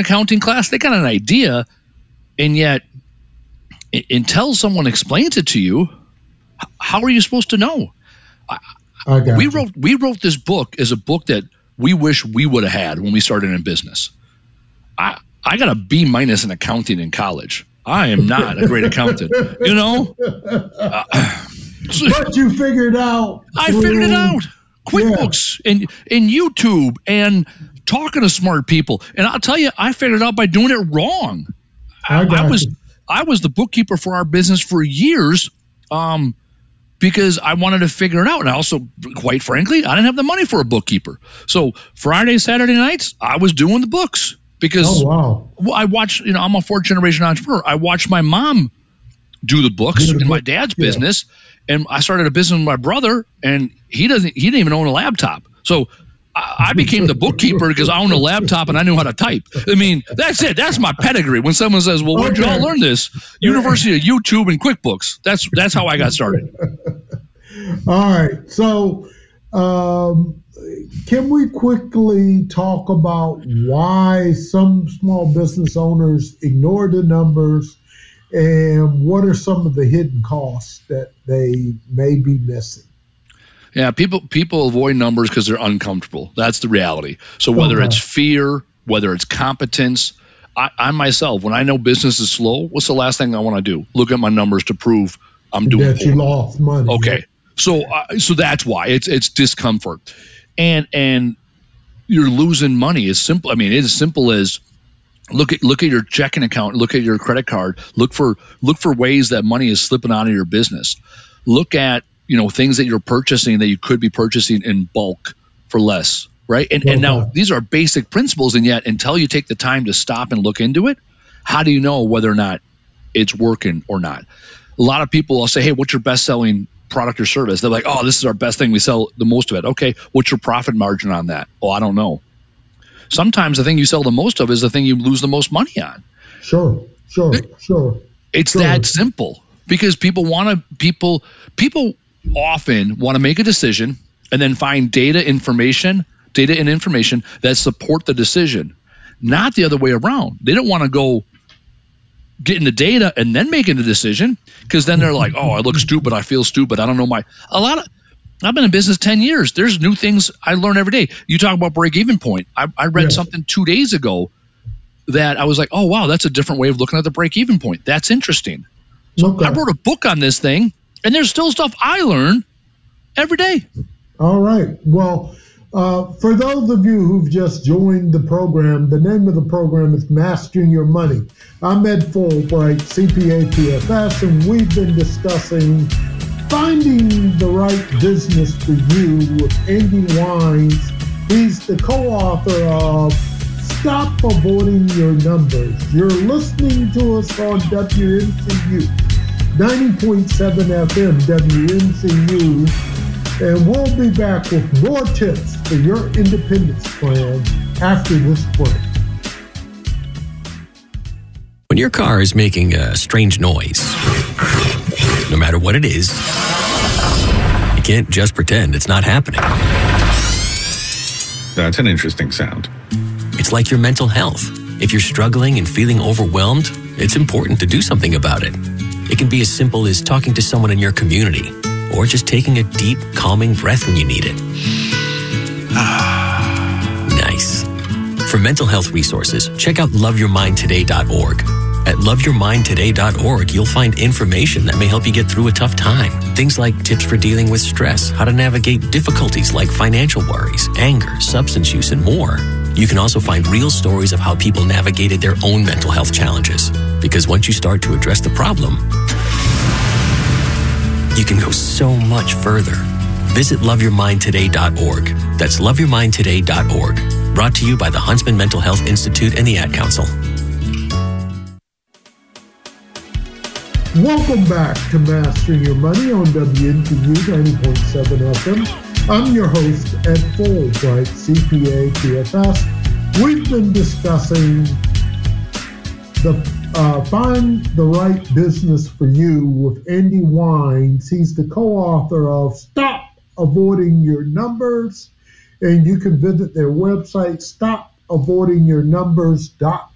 accounting class, they got an idea, and yet until someone explains it to you, how are you supposed to know? We wrote this book as a book that we wish we would have had when we started in business. I got a B- in accounting in college. I am not a great accountant, you know. But you figured out. I figured it out. QuickBooks and YouTube and talking to smart people. And I'll tell you, I figured it out by doing it wrong. I was the bookkeeper for our business for years because I wanted to figure it out. And also, quite frankly, I didn't have the money for a bookkeeper. So Friday, Saturday nights, I was doing the books because I watched, I'm a fourth generation entrepreneur. I watched my mom do the books in my dad's business. And I started a business with my brother, and he didn't even own a laptop. So I became the bookkeeper because I owned a laptop and I knew how to type. I mean, that's it. That's my pedigree. When someone says, well, where'd you all learn this? University of YouTube and QuickBooks. That's how I got started. All right. So can we quickly talk about why some small business owners ignore the numbers, and what are some of the hidden costs that they may be missing? Yeah, people avoid numbers because they're uncomfortable. That's the reality. So whether it's fear, whether it's competence, I myself, when I know business is slow, what's the last thing I want to do? Look at my numbers to prove I'm doing that you lost money. Okay, so that's why it's discomfort, and you're losing money. It's simple. I mean, it's as simple as look at your checking account, look at your credit card, look for ways that money is slipping out of your business. Look at things that you're purchasing that you could be purchasing in bulk for less, right? And now these are basic principles, and yet until you take the time to stop and look into it, how do you know whether or not it's working or not? A lot of people will say, hey, what's your best-selling product or service? They're like, oh, this is our best thing. We sell the most of it. Okay, what's your profit margin on that? Oh, I don't know. Sometimes the thing you sell the most of is the thing you lose the most money on. Sure. It's that simple because people often want to make a decision and then find data and information that support the decision, not the other way around. They don't want to go getting the data and then making the decision because then they're like, oh, I look stupid. I feel stupid. I don't know I've been in business 10 years. There's new things I learn every day. You talk about break-even point. I read something 2 days ago that I was like, oh, wow, that's a different way of looking at the break-even point. That's interesting. So I wrote a book on this thing, and there's still stuff I learn every day. All right. Well, for those of you who've just joined the program, the name of the program is Mastering Your Money. I'm Ed Fulbright, CPA PFS, and we've been discussing finding the right business for you with Andy Wines. He's the co-author of Stop Avoiding Your Numbers. You're listening to us on WNCU, 90.7 FM WNCU, and we'll be back with more tips for your independence plan after this break. When your car is making a strange noise, no matter what it is, you can't just pretend it's not happening. That's an interesting sound. It's like your mental health. If you're struggling and feeling overwhelmed, it's important to do something about it. It can be as simple as talking to someone in your community, or just taking a deep, calming breath when you need it. Nice. For mental health resources, check out loveyourmindtoday.org. At loveyourmindtoday.org, you'll find information that may help you get through a tough time. Things like tips for dealing with stress, how to navigate difficulties like financial worries, anger, substance use, and more. You can also find real stories of how people navigated their own mental health challenges. Because once you start to address the problem, you can go so much further. Visit loveyourmindtoday.org. That's loveyourmindtoday.org. Brought to you by the Huntsman Mental Health Institute and the Ad Council. Welcome back to Mastering Your Money on WNCU 90.7 FM. I'm your host, Ed Fulbright, CPA PFS. We've been discussing Find the Right Business for You with Andy Wines. He's the co-author of Stop Avoiding Your Numbers, and you can visit their website, stopavoidingyournumbers.com.